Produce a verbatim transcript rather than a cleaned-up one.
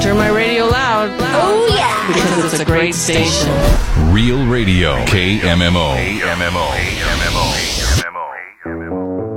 Turn my radio loud. Oh, yeah. Because it's a great station. Real Radio. K M M O. K M M O.